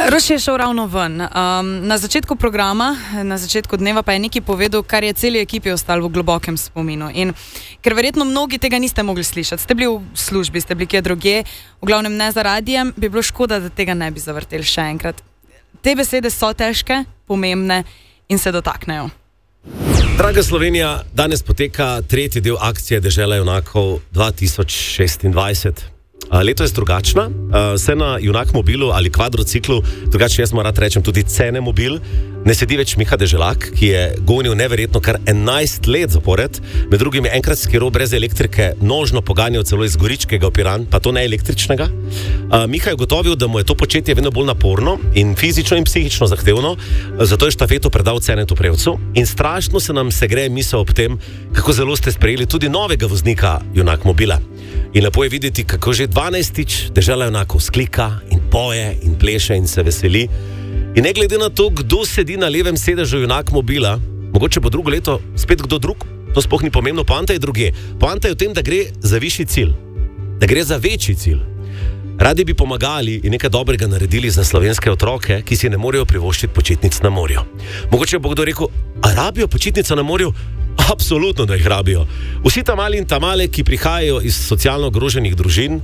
Roš je šel ravno ven. Na začetku programa, na začetku dneva pa je nekaj povedal, kar je celi ekipi ostalo v globokem spominu. In ker verjetno mnogi tega niste mogli slišati, ste bili v službi, ste bili kje drugje, v glavnem ne za radijem, bi bilo škoda, da tega ne bi zavrteli še enkrat. Te besede so težke, pomembne in se dotaknejo. Draga Slovenija, danes poteka tretji del akcije Dežela junakov 2026. Leto je drugačna, se na Junak mobilu ali kvadrociklu, drugače jaz moram rečem tudi Cene mobil, ne sedi več Miha Deželak, ki je gonil neverjetno kar 11 let zapored, med drugim je enkrat skiral brez elektrike, nožno poganjal celo iz Goričkega v Piran, pa to ne električnega. Miha je ugotovil, da mu je to početje vedno bolj naporno in fizično in psihično zahtevno, zato je štafeto predal Cenetu Prevcu in strašno se nam segreje misel ob tem, kako zelo ste sprejeli tudi novega voznika Junak mobila. In lepo je videti, kako že 12. Dežela junakov sklika in poje in pleše in se veseli. In ne glede na to, kdo sedi na levem sedežu Junak mobila, mogoče bo drugo leto spet kdo drug, to sploh ni pomembno, poanta je drugje. Poanta je v tem, da gre za višji cilj, da gre za večji cilj. Radi bi pomagali in nekaj dobrega naredili za slovenske otroke, ki si ne morejo privoščiti počitnic na morju. Mogoče bo kdo rekel, a rabijo počitnice na morju? Absolutno, da jih rabijo. Vsi ta mali in ta male, ki prihajajo iz socialno ogroženih družin,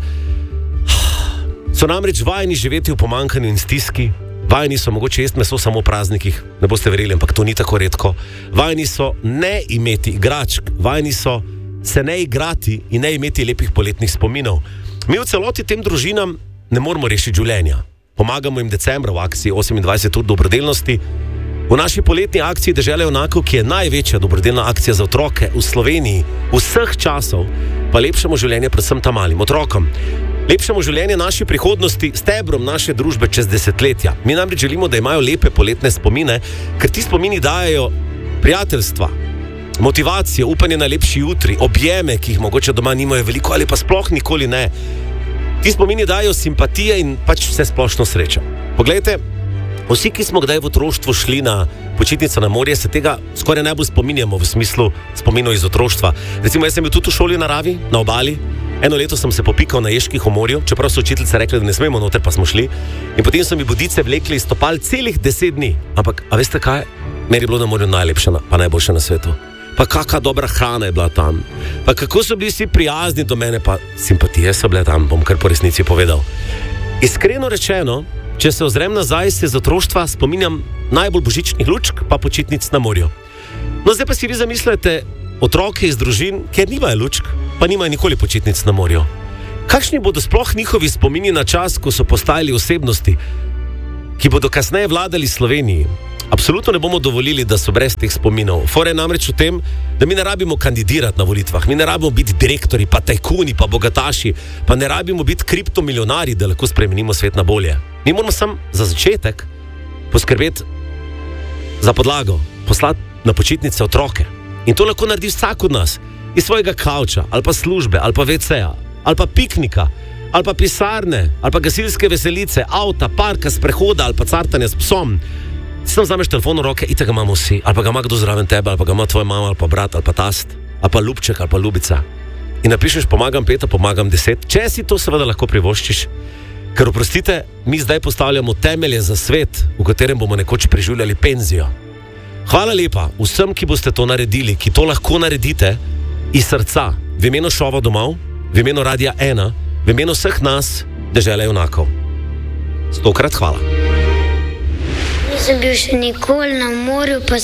so namreč vajeni živeti v pomanjkanju in stiski, vajeni so mogoče jesti meso samo v praznikih, ne boste verjeli, ampak to ni tako redko. Vajeni so ne imeti igračk, vajeni so se ne igrati in ne imeti lepih poletnih spominov. Mi v celoti tem družinam ne moramo rešiti življenja. Pomagamo jim decembra v akciji 28 ur dobrodelnosti. V naši poletni akciji Dežela junakov, ki je največja dobrodelna akcija za otroke v Sloveniji vseh časov, pa lepšamo življenje predvsem tam malim otrokom. Lepšamo življenje naši prihodnosti, stebrom naše družbe čez desetletja. Mi namreč želimo, da imajo lepe poletne spomine, ker ti spomini dajejo prijateljstva, motivacijo, upanje na lepši jutri, objeme, ki jih mogoče doma nimajo veliko ali pa sploh nikoli ne. Ti spomini dajo simpatije in pač vse splošno srečo. Poglejte, vsi, ki smo kdaj v otroštvu šli na počitnice na morje, se tega skoraj najbolj spominjamo v smislu spominov iz otroštva. Recimo, jaz sem bil tudi v šoli na Ravi, na obali. Eno leto sem se popikal na Ježkih v morju, čeprav so učiteljice rekli, da ne smemo noter, pa smo šli. In potem so mi bodice vlekli iz stopal celih 10 dni. Ampak, a veste kaj? Meni je bilo na morju najlepše, pa najboljše na svetu. Pa kakšna dobra hrana je bila tam. Pa kako so bili vsi prijazni do mene, pa simpatije so bile tam, bom kar po resnici povedal. Iskreno rečeno, če se ozrem nazaj, se z otroštva spominjam najbolj božičnih lučk, pa počitnic na morju. No, zdaj pa si vi zamislite otroke iz družin, kjer nimajo lučk, pa nimajo nikoli počitnic na morju. Kakšni bodo sploh njihovi spomini na čas, ko so postajali osebnosti, ki bodo kasneje vladali Sloveniji? Absolutno ne bomo dovolili, da so brez teh spominov. Fora je namreč v tem, da mi ne rabimo kandidirati na volitvah, mi ne rabimo biti direktori, pa tajkuni, pa bogataši, pa ne rabimo biti kriptomilionari, da lahko spremenimo svet na bolje. Mi moramo sam za začetek poskrbeti za podlago, poslati na počitnice otroke. In to lahko naredi vsak od nas, iz svojega kavča, ali pa službe, ali pa WC-ja, ali pa piknika, ali pa pisarne, ali pa gasilske veselice, avta, parka, sprehoda, ali pa cartanja s psom. Si tam vzameš telefon v roke, itak ga imamo vsi, ali pa ga ima kdo zraven tebe, ali pa ga ima tvoja mama, ali pa brat, ali pa tast, ali pa ljubček, ali pa ljubica. In napišeš, pomagam 5, pomagam 10, če si to seveda lahko privoščiš. Ker oprostite, mi zdaj postavljamo temelje za svet, v katerem bomo nekoč preživljali penzijo. Hvala lepa vsem, ki boste to naredili, ki to lahko naredite iz srca, v imenu šova domov, v imenu Radia 1, v imenu vseh nas, Dežele junakov. 100-krat hvala. Nisem bil še nikoli na morju, pa